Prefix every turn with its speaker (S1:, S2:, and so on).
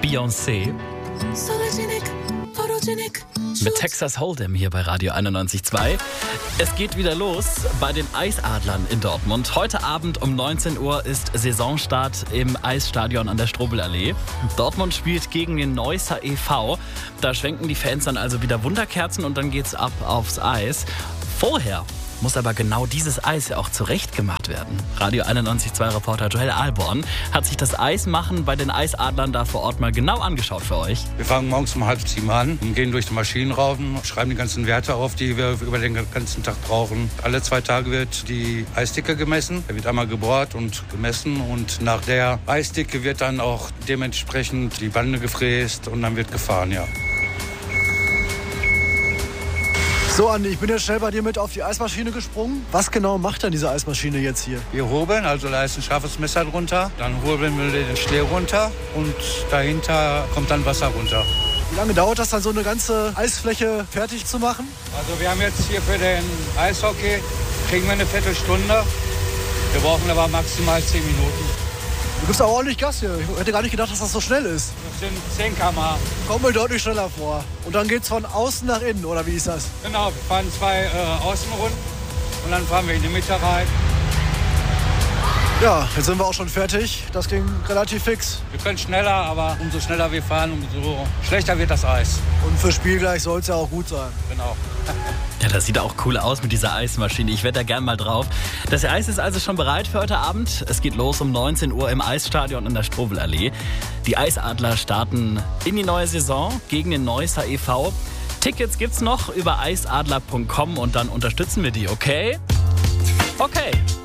S1: Beyoncé mit Texas Hold'em hier bei Radio 91.2. Es geht wieder los bei den Eisadlern in Dortmund. Heute Abend um 19 Uhr ist Saisonstart im Eisstadion an der Strobelallee. Dortmund spielt gegen den Neusser e.V. Da schwenken die Fans dann also wieder Wunderkerzen und dann geht's ab aufs Eis. Vorher muss aber genau dieses Eis ja auch zurechtgemacht werden. Radio 91.2-Reporter Joel Alborn hat sich das Eismachen bei den Eisadlern da vor Ort mal genau angeschaut für euch.
S2: Wir fangen morgens um 6:30 an und gehen durch die Maschinenraufen, schreiben die ganzen Werte auf, die wir über den ganzen Tag brauchen. Alle 2 Tage wird die Eisdicke gemessen. Da wird einmal gebohrt und gemessen und nach der Eisdicke wird dann auch dementsprechend die Bande gefräst und dann wird gefahren, ja.
S3: So, Andi, ich bin jetzt schnell bei dir mit auf die Eismaschine gesprungen. Was genau macht denn diese Eismaschine jetzt hier?
S2: Wir hobeln, also da ist ein scharfes Messer drunter. Dann hobeln wir den Schnee runter und dahinter kommt dann Wasser runter.
S3: Wie lange dauert das dann, so eine ganze Eisfläche fertig zu machen?
S2: Also wir haben jetzt hier für den Eishockey, kriegen wir eine Viertelstunde. Wir brauchen aber maximal 10 Minuten.
S3: Du gibst aber ordentlich Gas hier. Ich hätte gar nicht gedacht, dass das so schnell ist.
S2: Das sind 10 km/h.
S3: Kommt mir deutlich schneller vor. Und dann geht's von außen nach innen, oder wie ist das?
S2: Genau, wir fahren 2 Außenrunden und dann fahren wir in die Mitte rein.
S3: Ja, jetzt sind wir auch schon fertig. Das ging relativ fix.
S2: Wir können schneller, aber umso schneller wir fahren, umso schlechter wird das Eis.
S3: Und fürs Spiel gleich soll es ja auch gut sein.
S2: Genau.
S1: Ja, das sieht auch cool aus mit dieser Eismaschine. Ich werde da gern mal drauf. Das Eis ist also schon bereit für heute Abend. Es geht los um 19 Uhr im Eisstadion in der Strobelallee. Die Eisadler starten in die neue Saison gegen den Neusser e.V. Tickets gibt's noch über eisadler.com und dann unterstützen wir die, okay? Okay.